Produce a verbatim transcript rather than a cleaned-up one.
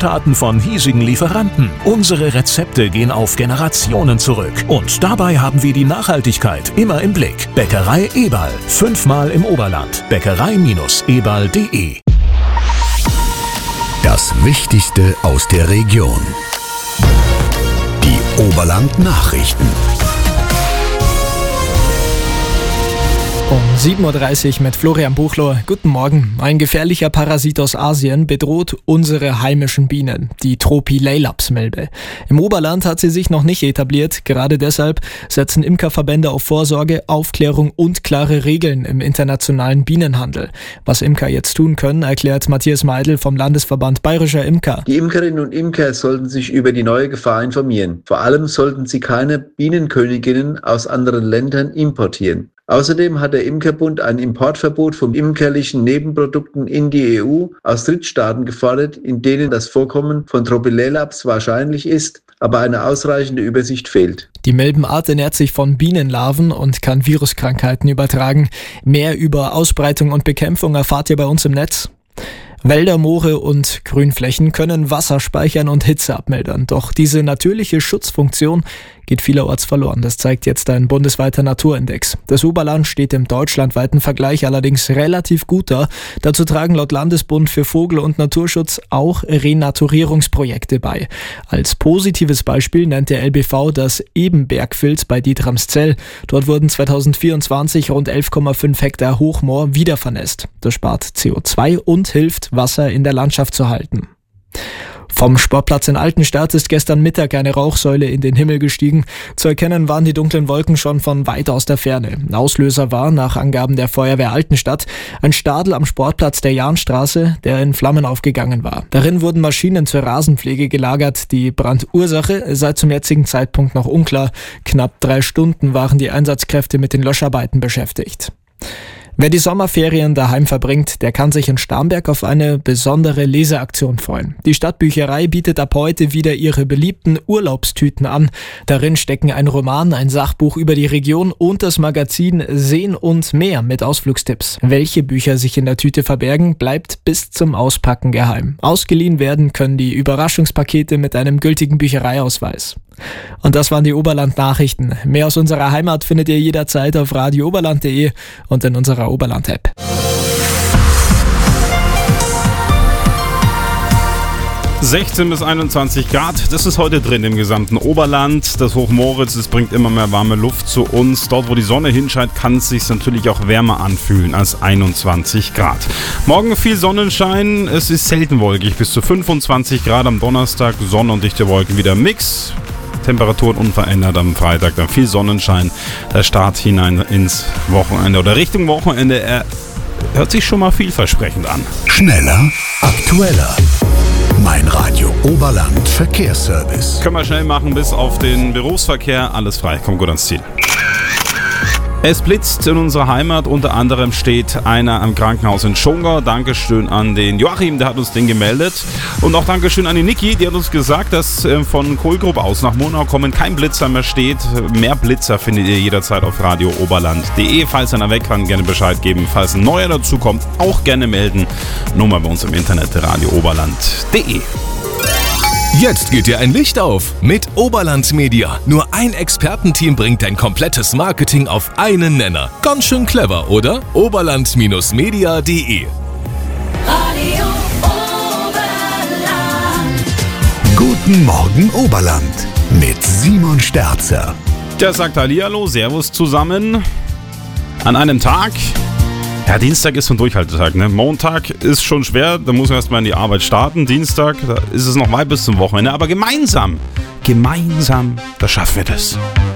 Zutaten von hiesigen Lieferanten. Unsere Rezepte gehen auf Generationen zurück. Und dabei haben wir die Nachhaltigkeit immer im Blick. Bäckerei Eberl. Fünfmal im Oberland. Bäckerei eberl punkt de. Das Wichtigste aus der Region. Die Oberland-Nachrichten. Um sieben Uhr dreißig mit Florian Buchloh. Guten Morgen. Ein gefährlicher Parasit aus Asien bedroht unsere heimischen Bienen, die Tropilelaps-Milbe. Im Oberland hat sie sich noch nicht etabliert. Gerade deshalb setzen Imkerverbände auf Vorsorge, Aufklärung und klare Regeln im internationalen Bienenhandel. Was Imker jetzt tun können, erklärt Matthias Meidl vom Landesverband Bayerischer Imker. Die Imkerinnen und Imker sollten sich über die neue Gefahr informieren. Vor allem sollten sie keine Bienenköniginnen aus anderen Ländern importieren. Außerdem hat der Imkerbund ein Importverbot von imkerlichen Nebenprodukten in die E U aus Drittstaaten gefordert, in denen das Vorkommen von Tropilelaps wahrscheinlich ist, aber eine ausreichende Übersicht fehlt. Die Milbenart ernährt sich von Bienenlarven und kann Viruskrankheiten übertragen. Mehr über Ausbreitung und Bekämpfung erfahrt ihr bei uns im Netz. Wälder, Moore und Grünflächen können Wasser speichern und Hitze abmildern. Doch diese natürliche Schutzfunktion geht vielerorts verloren. Das zeigt jetzt ein bundesweiter Naturindex. Das Oberland steht im deutschlandweiten Vergleich allerdings relativ gut da. Dazu tragen laut Landesbund für Vogel- und Naturschutz auch Renaturierungsprojekte bei. Als positives Beispiel nennt der L B V das Ebenbergvils bei Dietramszell. Dort wurden zweitausendvierundzwanzig rund elf Komma fünf Hektar Hochmoor wiedervernässt. Das spart C O zwei und hilft, Wasser in der Landschaft zu halten. Vom Sportplatz in Altenstadt ist gestern Mittag eine Rauchsäule in den Himmel gestiegen. Zu erkennen waren die dunklen Wolken schon von weit aus der Ferne. Auslöser war, nach Angaben der Feuerwehr Altenstadt, ein Stadel am Sportplatz der Jahnstraße, der in Flammen aufgegangen war. Darin wurden Maschinen zur Rasenpflege gelagert. Die Brandursache sei zum jetzigen Zeitpunkt noch unklar. Knapp drei Stunden waren die Einsatzkräfte mit den Löscharbeiten beschäftigt. Wer die Sommerferien daheim verbringt, der kann sich in Starnberg auf eine besondere Leseaktion freuen. Die Stadtbücherei bietet ab heute wieder ihre beliebten Urlaubstüten an. Darin stecken ein Roman, ein Sachbuch über die Region und das Magazin Sehen und Mehr mit Ausflugstipps. Welche Bücher sich in der Tüte verbergen, bleibt bis zum Auspacken geheim. Ausgeliehen werden können die Überraschungspakete mit einem gültigen Büchereiausweis. Und das waren die Oberland-Nachrichten. Mehr aus unserer Heimat findet ihr jederzeit auf radio oberland punkt de und in unserer Oberland-App. sechzehn bis einundzwanzig Grad, das ist heute drin im gesamten Oberland. Das Hochmoritz, es bringt immer mehr warme Luft zu uns. Dort, wo die Sonne hinscheint, kann es sich natürlich auch wärmer anfühlen als einundzwanzig Grad. Morgen viel Sonnenschein, es ist selten wolkig, bis zu fünfundzwanzig Grad am Donnerstag. Sonne und dichte Wolken wieder Mix. Temperaturen unverändert am Freitag, dann viel Sonnenschein. Der Start hinein ins Wochenende oder Richtung Wochenende, er hört sich schon mal vielversprechend an. Schneller, aktueller. Mein Radio Oberland Verkehrsservice. Können wir schnell machen, bis auf den Berufsverkehr. Alles frei, kommt gut ans Ziel. Es blitzt in unserer Heimat, unter anderem steht einer am Krankenhaus in Schongau. Dankeschön an den Joachim, der hat uns den gemeldet. Und auch Dankeschön an die Niki, die hat uns gesagt, dass von Kohlgrub aus nach Monau kommen kein Blitzer mehr steht. Mehr Blitzer findet ihr jederzeit auf radio oberland punkt de. Falls einer weg kann, gerne Bescheid geben. Falls ein neuer dazu kommt, auch gerne melden. Nummer bei uns im Internet radio oberland punkt de. Jetzt geht dir ein Licht auf mit Oberland Media. Nur ein Expertenteam bringt dein komplettes Marketing auf einen Nenner. Ganz schön clever, oder? oberland Media punkt de. Radio Oberland. Guten Morgen Oberland mit Simon Sterzer. Der sagt Hallihallo, Servus zusammen. An einem Tag... Ja, Dienstag ist so ein Durchhaltetag, ne? Montag ist schon schwer, da muss man erstmal in die Arbeit starten. Dienstag, da ist es noch weit bis zum Wochenende. Aber gemeinsam, gemeinsam, da schaffen wir das.